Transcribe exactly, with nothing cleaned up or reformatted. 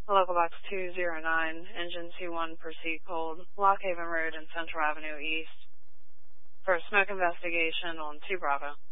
Local Box two zero nine, Engine C one, proceed cold, Lock Haven Road and Central Avenue East for a smoke investigation on two Bravo.